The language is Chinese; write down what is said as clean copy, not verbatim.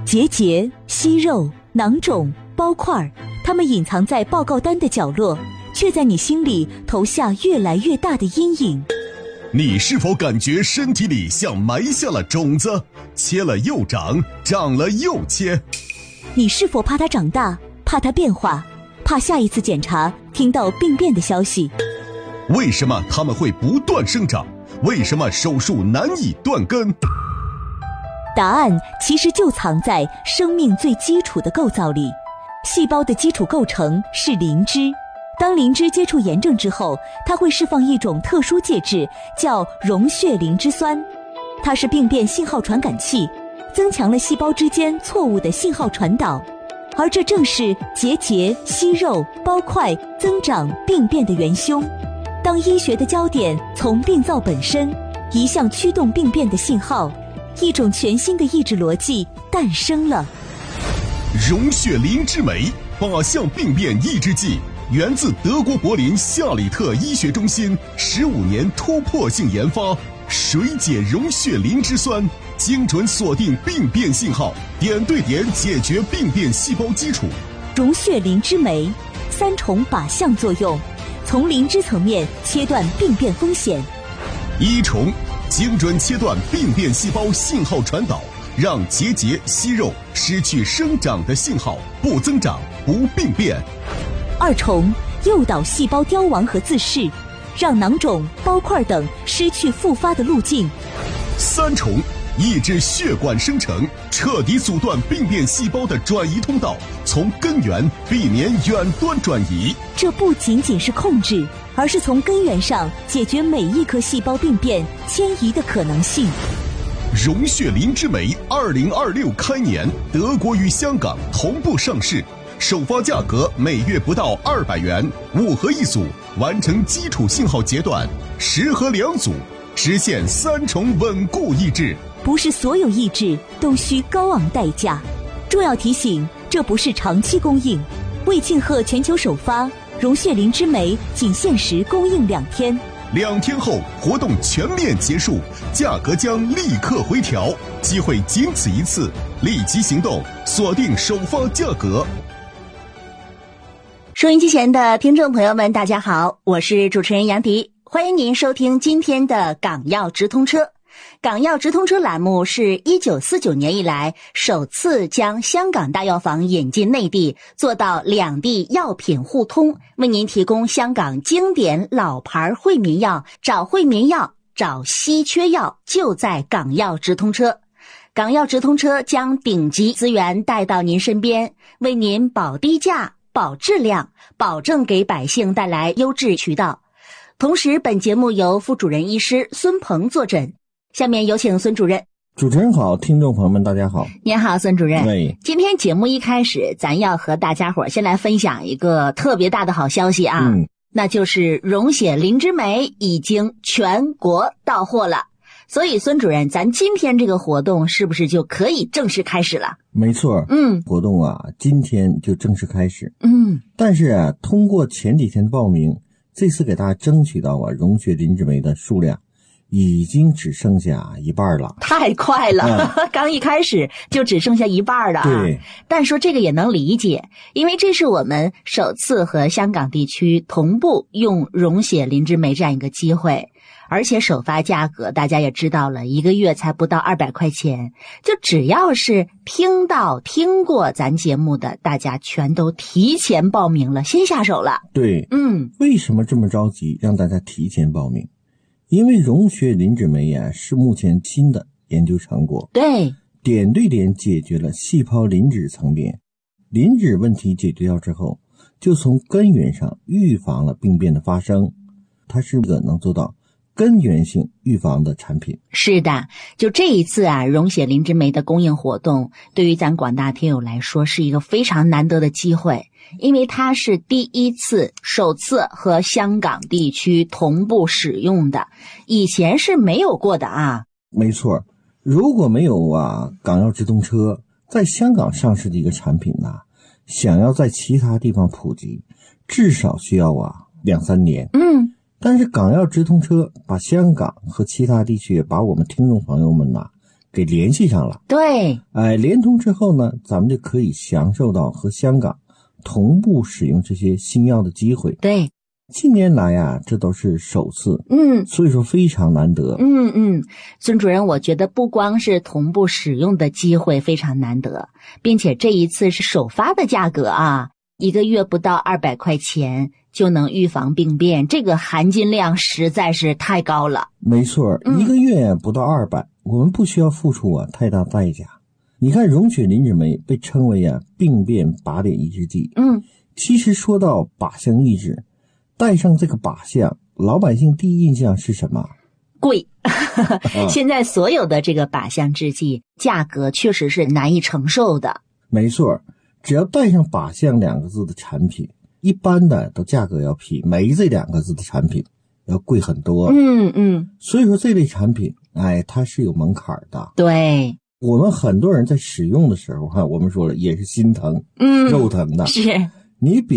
结节、息肉、囊肿、包块，它们隐藏在报告单的角落，却在你心里投下越来越大的阴影。 你是否感觉身体里像埋下了种子，切了又长，长了又切？ 你是否怕它长大，怕它变化，怕下一次检查听到病变的消息？ 为什么它们会不断生长？为什么手术难以断根？ 答案其实就藏在生命最基础的构造里。细胞的基础构成是磷脂，当磷脂接触炎症之后，它会释放一种特殊介质，叫溶血磷脂酸。它是病变信号传感器，增强了细胞之间错误的信号传导，而这正是结节、息肉、包块、增长、病变的元凶。当医学的焦点从病灶本身移向驱动病变的信号，一种全新的抑制逻辑诞生了。 溶血磷脂酶靶向病变抑制剂，源自德国柏林夏里特医学中心15年突破性研发，水解溶血磷脂酸，精准锁定病变信号，点对点解决病变细胞基础。 溶血磷脂酶3重靶向作用，从磷脂层面切断病变风险。 1重，精准切断病变细胞信号传导，让结节、息肉失去生长的信号，不增长，不病变。 2重，诱导细胞凋亡和自噬，让囊肿、包块等失去复发的路径。 3重，抑制血管生成，彻底阻断病变细胞的转移通道，从根源避免远端转移。 这不仅仅是控制，而是从根源上解决每一颗细胞病变迁移的可能性。 溶血磷脂酶2026开年，德国与香港同步上市，首发价格每月不到200元，5盒1组，完成基础信号截断，10盒2组，实现3重稳固抑制。 不是所有抑制都需高昂代价。重要提醒，这不是长期供应。为庆贺全球首发，溶血磷脂酶仅限时供应2天。 2天后活动全面结束，价格将立刻回调，机会仅此一次，立即行动，锁定首发价格。 收音机前的听众朋友们，大家好，我是主持人杨迪，欢迎您收听今天的港药直通车。港药直通车栏目是1949年以来首次将香港大药房引进内地，做到两地药品互通，为您提供香港经典老牌惠民药，找惠民药，找稀缺药，就在港药直通车。港药直通车将顶级资源带到您身边，为您保低价、保质量，保证给百姓带来优质渠道。同时，本节目由副主任医师孙鹏坐诊。下面有请孙主任。 主持人好，听众朋友们大家好。 您好，孙主任。 对， 今天节目一开始，咱要和大家伙先来分享一个特别大的好消息啊，那就是溶血磷脂酶已经全国到货了。所以孙主任，咱今天这个活动是不是就可以正式开始了？ 没错，活动啊，今天就正式开始。但是啊，通过前几天的报名，这次给大家争取到啊，溶血磷脂酶的数量已经只剩下一半了。 太快了，刚一开始就只剩下一半了啊。 对， 但说这个也能理解，因为这是我们首次和香港地区同步用溶血磷脂酶这样一个机会。而且首发价格大家也知道了，一个月才不到200块钱，就只要是听过咱节目的，大家全都提前报名了，先下手了。 对，为什么这么着急让大家提前报名？因为溶血磷脂酶啊是目前新的研究成果， 对，点对点解决了细胞磷脂层面，磷脂问题解决掉之后，就从根源上预防了病变的发生，它是个能做到根源性预防的产品。是的， 就这一次啊，溶血磷脂酶的供应活动，对于咱广大听友来说是一个非常难得的机会，因为它是首次和香港地区同步使用的，以前是没有过的啊。 没错，如果没有啊港药直通车在香港上市的一个产品呢，想要在其他地方普及，至少需要2-3年。但是港药直通车把香港和其他地区，把我们听众朋友们给联系上了。 对， 联通之后呢，咱们就可以享受到和香港同步使用这些新药的机会。 对， 近年来啊，这都是首次，所以说非常难得。 孙主任，我觉得不光是同步使用的机会非常难得，并且这一次是首发的价格啊，1个月不到200块钱就能预防病变，这个含金量实在是太高了。 没错，1个月不到200，我们不需要付出太大代价。你看溶血磷脂酶被称为病变靶点抑制剂。其实说到靶向抑制，带上这个靶向，老百姓第一印象是什么？ 贵。现在所有的这个靶向制剂价格确实是难以承受的。 没错，只要带上靶向2个字的产品，一般的都价格要比酶这2个字的产品要贵很多。所以说这类产品它是有门槛的。 对， 我们很多人在使用的时候我们说了也是心疼肉疼的。 是你